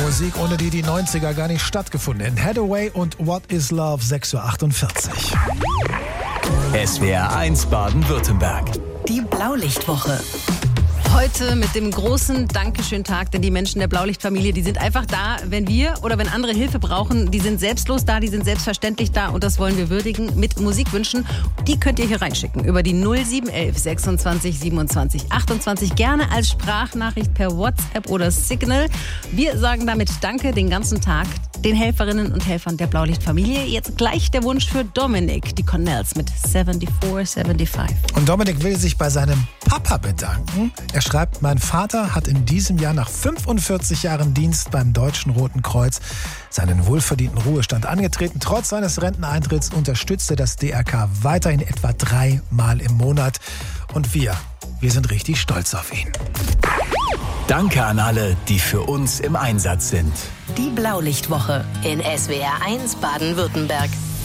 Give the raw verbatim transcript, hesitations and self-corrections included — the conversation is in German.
Musik, ohne die die neunziger gar nicht stattgefunden hätten. Hathaway und What is Love, sechs Uhr achtundvierzig. S W R eins Baden-Württemberg. Die Blaulichtwoche. Heute mit dem großen Dankeschön-Tag, denn die Menschen der Blaulichtfamilie, die sind einfach da, wenn wir oder wenn andere Hilfe brauchen. Die sind selbstlos da, die sind selbstverständlich da und das wollen wir würdigen mit Musikwünschen. Die könnt ihr hier reinschicken über die null sieben elf sechsundzwanzig siebenundzwanzig achtundzwanzig. Gerne als Sprachnachricht per WhatsApp oder Signal. Wir sagen damit Danke den ganzen Tag den Helferinnen und Helfern der Blaulichtfamilie. Jetzt gleich der Wunsch für Dominik, die Cornells mit vierundsiebzig fünfundsiebzig. Und Dominik will sich bei seinem Papa bedanken. Er schreibt, mein Vater hat in diesem Jahr nach fünfundvierzig Jahren Dienst beim Deutschen Roten Kreuz seinen wohlverdienten Ruhestand angetreten. Trotz seines Renteneintritts unterstützt er das D R K weiterhin etwa dreimal im Monat. Und wir, wir sind richtig stolz auf ihn. Danke an alle, die für uns im Einsatz sind. Die Blaulichtwoche in S W R eins Baden-Württemberg.